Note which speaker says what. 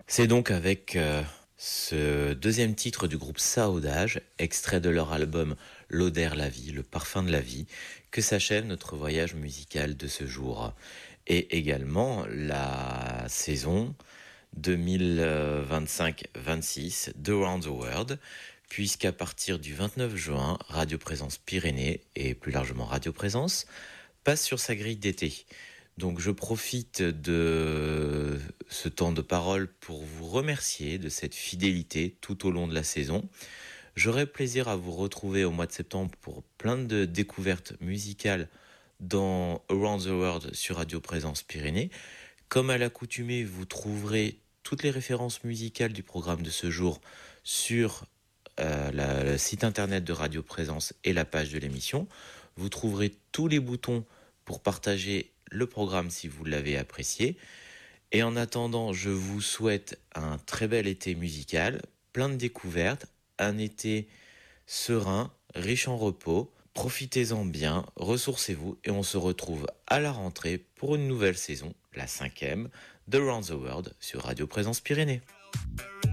Speaker 1: C'est donc avec ce deuxième titre du groupe Saodage, extrait de leur album L'Odeur la vie, le parfum de la vie, que s'achève notre voyage musical de ce jour. Et également la saison 2025-26 de Around the World, puisqu'à partir du 29 juin, Radio Présence Pyrénées, et plus largement Radio Présence, passe sur sa grille d'été. Donc je profite de ce temps de parole pour vous remercier de cette fidélité tout au long de la saison. J'aurai plaisir à vous retrouver au mois de septembre pour plein de découvertes musicales dans Around the World sur Radio Présence Pyrénées. Comme à l'accoutumée, vous trouverez toutes les références musicales du programme de ce jour sur le site internet de Radio Présence et la page de l'émission. Vous trouverez tous les boutons pour partager le programme si vous l'avez apprécié. Et en attendant, je vous souhaite un très bel été musical, plein de découvertes, un été serein, riche en repos. Profitez-en bien, ressourcez-vous et on se retrouve à la rentrée pour une nouvelle saison, la 5e, de Around the World sur Radio Présence Pyrénées.